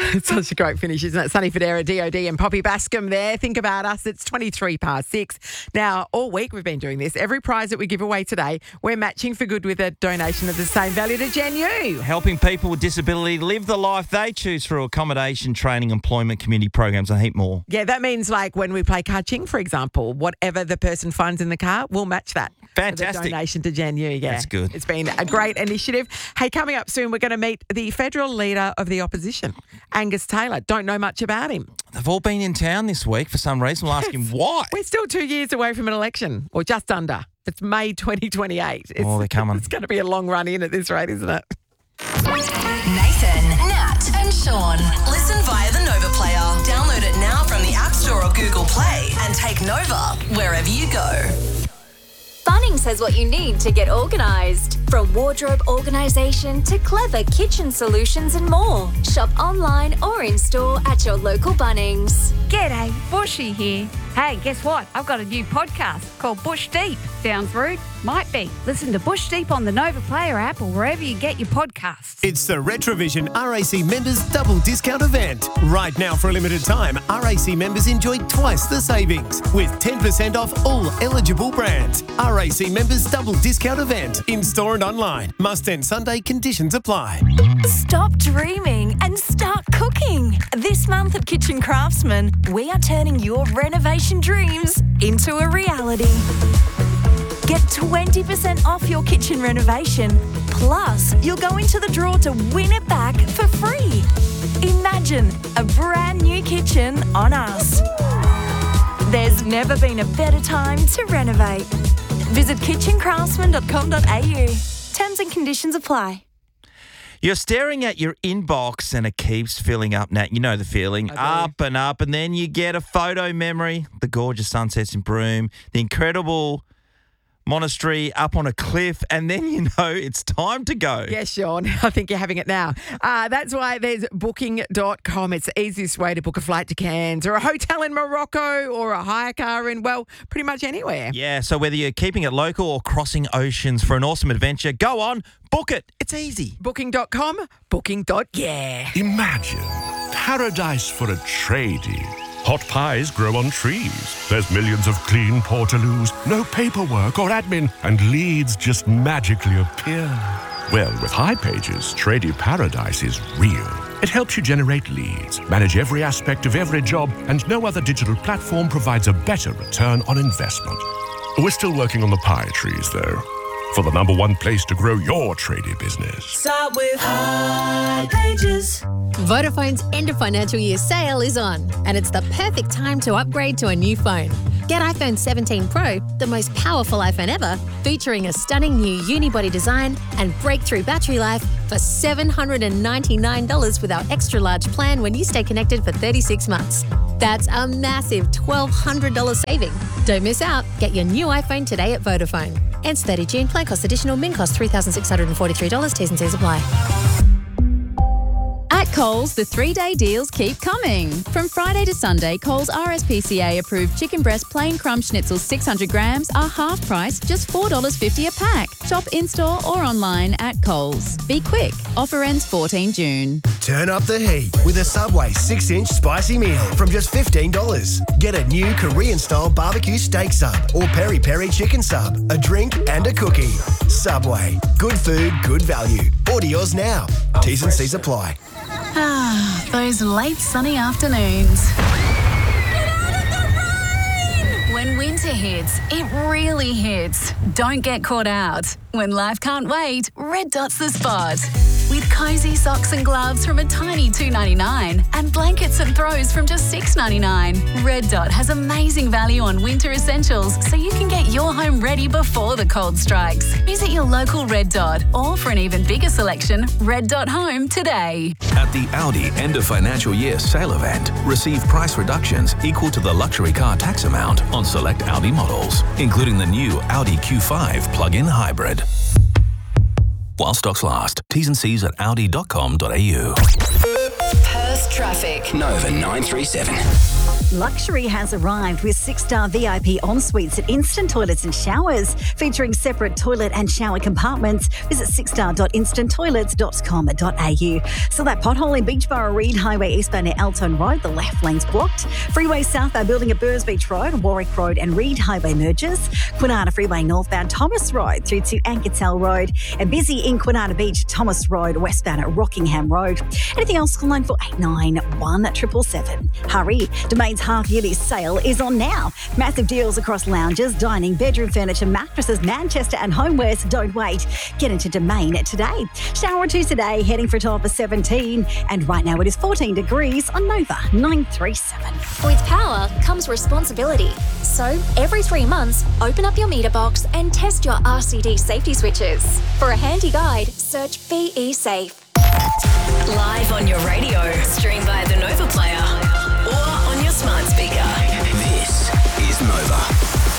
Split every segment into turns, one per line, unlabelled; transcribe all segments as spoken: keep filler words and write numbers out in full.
It's such a great finish, isn't it? Sonny Fodera, D O D and Poppy Bascom there. Think about us. It's twenty-three past six. Now, all week we've been doing this. Every prize that we give away today, we're matching for good with a donation of the same value to Gen U.
Helping people with disability live the life they choose through accommodation, training, employment, community programs and a heap more.
Yeah, that means like when we play Kaching, for example, whatever the person finds in the car, we'll match that.
Fantastic.
For the donation to Gen U, yeah.
That's good.
It's been a great initiative. Hey, coming up soon, we're going to meet the federal leader of the opposition, Angus Taylor. Don't know much about him.
They've all been in town this week for some reason. We'll ask him why.
We're still two years away from an election, or just under. It's May twenty twenty-eight. It's,
Oh, they're coming.
It's going to be a long run in at this rate, isn't it?
Nathan, Nat and Sean. Listen via the Nova Player. Download it now from the App Store or Google Play and take Nova wherever you go.
Bunnings has what you need to get organised. From wardrobe organisation to clever kitchen solutions and more. Shop online or in-store at your local Bunnings.
G'day, Bushy here. Hey, guess what? I've got a new podcast called Bush Deep. Sounds rude? Might be. Listen to Bush Deep on the Nova Player app or wherever you get your podcasts.
It's the Retrovision R A C members double discount event. Right now for a limited time, R A C members enjoy twice the savings with ten percent off all eligible brands. R A C members double discount event in store and online. Must end Sunday, conditions apply.
Stop dreaming and start cooking. This month at Kitchen Craftsman, we are turning your renovation dreams into a reality. Get twenty percent off your kitchen renovation. Plus, you'll go into the draw to win it back for free. Imagine a brand new kitchen on us. There's never been a better time to renovate. Visit kitchen craftsman dot com dot a u. Terms and conditions apply.
You're staring at your inbox and it keeps filling up, Nat. You know the feeling. Up and up, and then you get a photo memory. The gorgeous sunsets in Broome, the incredible monastery up on a cliff, and then you know it's time to go.
Yes, Sean. I think you're having it now. Uh, that's why there's booking dot com. It's the easiest way to book a flight to Cairns or a hotel in Morocco or a hire car in, well, pretty much anywhere.
Yeah, so whether you're keeping it local or crossing oceans for an awesome adventure, go on, book it. It's easy.
booking dot com, booking. Yeah.
Imagine paradise for a tradie. Hot pies grow on trees. There's millions of clean portaloos, no paperwork or admin, and leads just magically appear. Well, with High Pages, Tradie Paradise is real. It helps you generate leads, manage every aspect of every job, and no other digital platform provides a better return on investment. We're still working on the pie trees, though, for the number one place to grow your tradie business.
Start with High Pages.
Vodafone's end of financial year sale is on, and it's the perfect time to upgrade to a new phone. Get iPhone seventeen Pro, the most powerful iPhone ever, featuring a stunning new unibody design and breakthrough battery life for seven hundred ninety-nine dollars with our extra large plan when you stay connected for thirty-six months. That's a massive twelve hundred dollars saving. Don't miss out. Get your new iPhone today at Vodafone. Ends thirtieth of June. Plan cost additional. Min cost three thousand six hundred forty-three dollars. T's and C's apply.
At Coles, the three-day deals keep coming. From Friday to Sunday, Coles R S P C A-approved chicken breast plain crumb schnitzels six hundred grams are half price, just four dollars fifty a pack. Shop in-store or online at Coles. Be quick. Offer ends fourteenth of June.
Turn up the heat with a Subway six-inch spicy meal from just fifteen dollars. Get a new Korean-style barbecue steak sub or peri-peri chicken sub, a drink and a cookie. Subway. Good food, good value. Order yours now. T's and C's apply.
Ah, those late sunny afternoons. Get out of the rain! When winter hits, it really hits. Don't get caught out. When life can't wait, Red Dot's the spot. With cosy socks and gloves from a tiny two dollars ninety-nine and blankets and throws from just six dollars ninety-nine. Red Dot has amazing value on winter essentials, so you can get your home ready before the cold strikes. Visit your local Red Dot, or for an even bigger selection, Red Dot Home today.
At the Audi end of financial year sale event, receive price reductions equal to the luxury car tax amount on select Audi models, including the new Audi Q five plug-in hybrid. While stocks last. T's and C's at audi dot com dot a u.
Perth traffic.
Nova nine three seven. Luxury has arrived with six-star V I P en-suites at Instant Toilets and Showers, featuring separate toilet and shower compartments. Visit six star dot instant toilets dot com dot a u. So that pothole in Beachborough Reed Highway eastbound near Elton Road, the left lane's blocked. Freeway southbound building at Burrs Beach Road, Warwick Road and Reed Highway merges. Quinana Freeway northbound Thomas Road through to Anketel Road. And busy in Quinana Beach, Thomas Road, westbound at Rockingham Road. Anything else, call line for eight nine one seven seven seven. Hurry, Domain's half-yearly sale is on now. Massive deals across lounges, dining, bedroom furniture, mattresses, Manchester and homewares. Don't wait. Get into Domain today. Shower or two today, heading for a top of seventeen. And right now it is fourteen degrees on Nova nine three seven.
With power comes responsibility. So every three months, open up your meter box and test your R C D safety switches. For a handy guide, search B E Safe.
Live on your radio, stream via the Nova Player, or on your smart speaker.
This is Nova.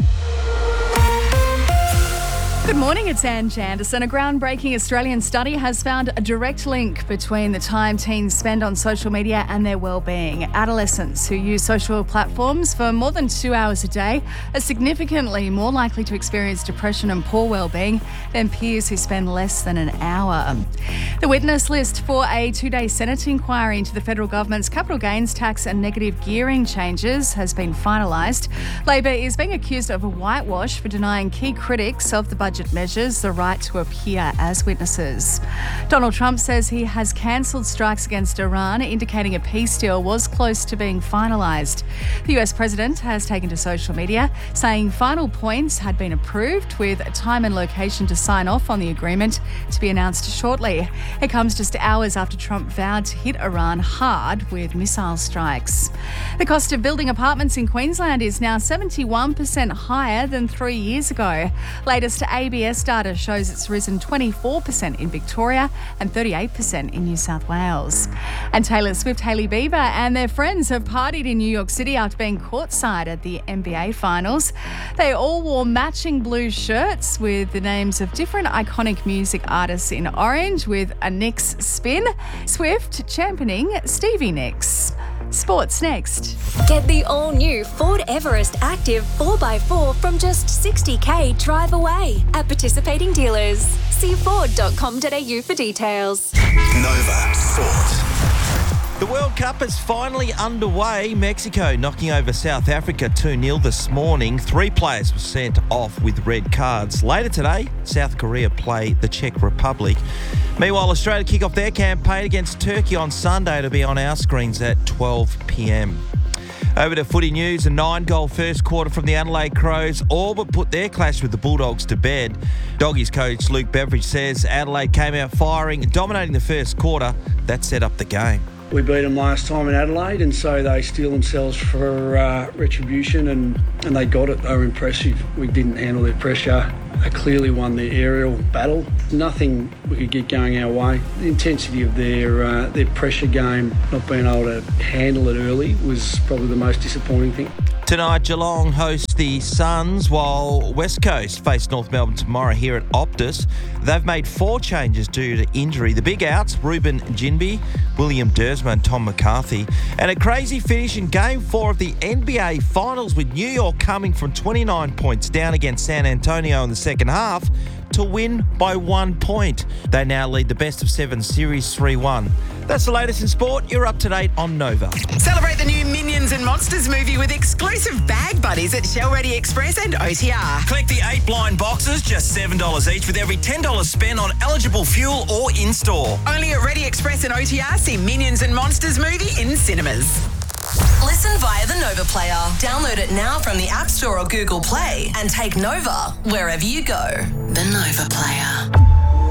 Good morning, it's Anne Janderson. A groundbreaking Australian study has found a direct link between the time teens spend on social media and their well-being. Adolescents who use social platforms for more than two hours a day are significantly more likely to experience depression and poor well-being than peers who spend less than an hour. The witness list for a two-day Senate inquiry into the federal government's capital gains tax and negative gearing changes has been finalised. Labor is being accused of a whitewash for denying key critics of the budget measures the right to appear as witnesses. Donald Trump says he has cancelled strikes against Iran, indicating a peace deal was close to being finalised. The U S president has taken to social media, saying final points had been approved with a time and location to sign off on the agreement to be announced shortly. It comes just hours after Trump vowed to hit Iran hard with missile strikes. The cost of building apartments in Queensland is now seventy-one percent higher than three years ago. Latest A B S data shows it's risen twenty-four percent in Victoria and thirty-eight percent in New South Wales. And Taylor Swift, Hailey Bieber and their friends have partied in New York City after being courtside at the N B A Finals. They all wore matching blue shirts with the names of different iconic music artists in orange with a Nicks spin. Swift championing Stevie Nicks. Sports next.
Get the all-new Ford Everest Active four by four from just sixty k drive away at participating dealers. See ford dot com dot a u for details.
Nova Sport.
The World Cup is finally underway. Mexico knocking over South Africa two nil this morning. Three players were sent off with red cards. Later today, South Korea play the Czech Republic. Meanwhile, Australia kick off their campaign against Turkey on Sunday to be on our screens at twelve p m. Over to footy news, a nine-goal first quarter from the Adelaide Crows all but put their clash with the Bulldogs to bed. Doggies coach Luke Beveridge says Adelaide came out firing, dominating the first quarter. That set up the game.
We beat them last time in Adelaide, and so they steel themselves for uh, retribution, and, and they got it. They were impressive. We didn't handle their pressure. They clearly won the aerial battle. Nothing we could get going our way. The intensity of their uh, their pressure game, not being able to handle it early, was probably the most disappointing thing.
Tonight, Geelong host the Suns, while West Coast face North Melbourne tomorrow here at Optus. They've made four changes due to injury. The big outs, Ruben Ginbey, William Dersma and Tom McCarthy. And a crazy finish in Game four of the N B A Finals with New York coming from twenty-nine points down against San Antonio in the second half to win by one point. They now lead the best of seven series three one. That's the latest in sport. You're up to date on Nova.
Celebrate the new Minions and Monsters movie with exclusive bag buddies at Shell Ready Express and O T R.
Collect the eight blind boxes, just seven dollars each, with every ten dollars spent on eligible fuel or in-store.
Only at Ready Express and O T R. See Minions and Monsters movie in cinemas.
Listen via the Nova Player. Download it now from the App Store or Google Play and take Nova wherever you go. The Nova Player.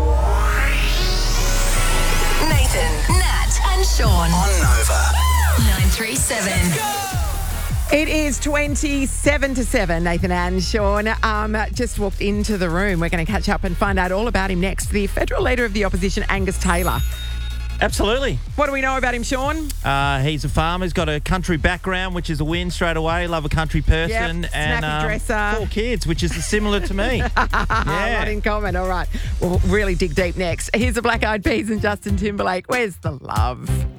Nathan, Nat and Sean
on Nova
nine three seven.
It is twenty-seven to seven. Nathan and Sean um, just walked into the room. We're going to catch up and find out all about him next. The federal leader of the opposition, Angus Taylor.
Absolutely.
What do we know about him, Sean?
Uh, he's a farmer. He's got a country background, which is a win straight away. Love a country person.
Yep,
and
snappy
um,
dresser.
Four kids, which is similar to me.
Yeah. Not in common. All right. We'll really dig deep next. Here's the Black Eyed Peas and Justin Timberlake. Where's the love?